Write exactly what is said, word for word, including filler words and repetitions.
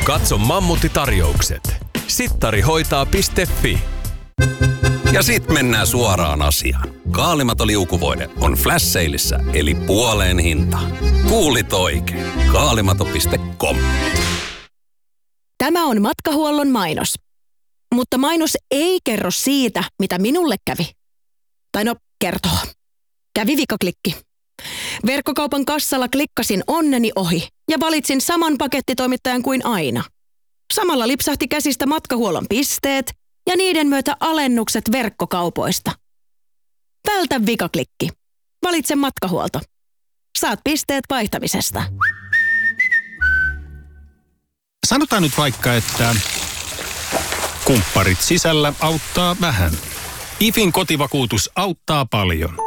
Katso Mammutti-tarjoukset. sittarihoitaa piste fi. Ja sit mennään suoraan asiaan. Kaalimato liukuvoide on flash saleissa, eli puoleen hintaan. Kuulit oikein. Kaalimato piste com. Tämä on matkahuollon mainos. Mutta mainos ei kerro siitä, mitä minulle kävi. Tai no, kertoo. Kävi vikaklikki. Verkkokaupan kassalla klikkasin onneni ohi ja valitsin saman pakettitoimittajan kuin aina. Samalla lipsahti käsistä matkahuollon pisteet ja niiden myötä alennukset verkkokaupoista. Vältä vikaklikki. Valitse matkahuolto. Saat pisteet vaihtamisesta. Sanotaan nyt vaikka, että kumpparit sisällä auttaa vähän. I F In kotivakuutus auttaa paljon.